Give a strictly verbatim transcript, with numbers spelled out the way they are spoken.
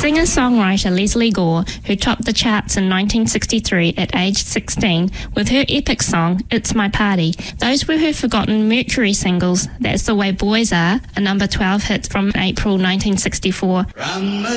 Singer-songwriter Leslie Gore, who topped the charts in nineteen sixty-three at age sixteen with her epic song, It's My Party. Those were her forgotten Mercury singles, That's the Way Boys Are, a number twelve hit from April nineteen sixty-four.